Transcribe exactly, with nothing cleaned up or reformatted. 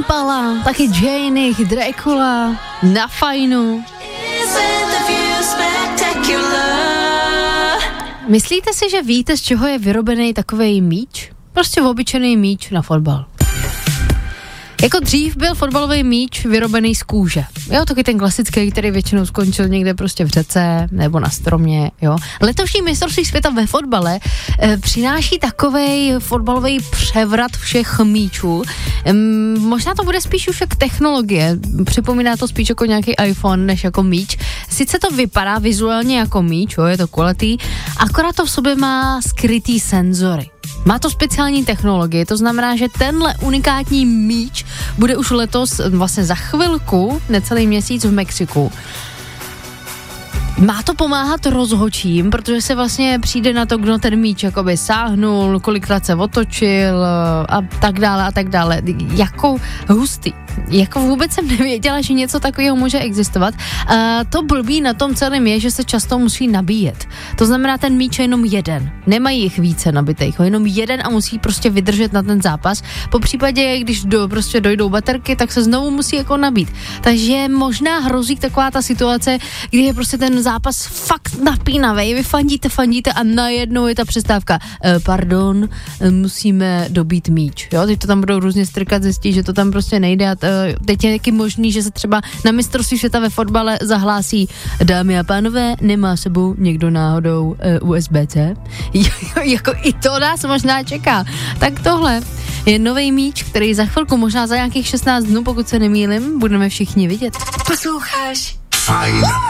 Pala, taky Janey, Dracula, na fajnu. Myslíte si, že víte, z čeho je vyrobený takovej míč? Prostě obyčejný míč na fotbal. Jako dřív byl fotbalový míč vyrobený z kůže. Jo, taky ten klasický, který většinou skončil někde prostě v řece nebo na stromě, jo. Letošní mistrovství světa ve fotbale e, přináší takovej fotbalový převrat všech míčů. E, možná to bude spíš už jak technologie. Připomíná to spíš jako nějaký iPhone, než jako míč. Sice to vypadá vizuálně jako míč, jo, je to kulatý, akorát to v sobě má skrytý senzory. Má to speciální technologie, to znamená, že tenhle unikátní míč bude už letos, vlastně za chvilku, necelý měsíc v Mexiku. Má to pomáhat rozhodčím, protože se vlastně přijde na to, kdo ten míč jakoby sáhnul, kolikrát se otočil a tak dále a tak dále. Jako hustý. Jako vůbec jsem nevěděla, že něco takového může existovat. A to blbý na tom celém je, že se často musí nabíjet. To znamená, ten míč je jenom jeden. Nemají jich více nabitejch, jenom jeden a musí prostě vydržet na ten zápas. Po případě, když do, prostě dojdou baterky, tak se znovu musí jako nabít. Takže možná hrozí taková ta situace, kdy je prostě ten zápas fakt napínavý. Vy fandíte, fandíte a najednou je ta přestávka. E, pardon, musíme dobít míč. Jo, teď to tam budou různě strkat, zjistí, že to tam prostě nejde a teď je taky možný, že se třeba na mistrovství světa ve fotbale zahlásí: dámy a pánové, nemá sebou někdo náhodou uh, U S B C? Jako i to nás možná čeká. Tak tohle je nový míč, který za chvilku, možná za nějakých šestnáct dnů, pokud se nemýlim, budeme všichni vidět. Posloucháš Fajn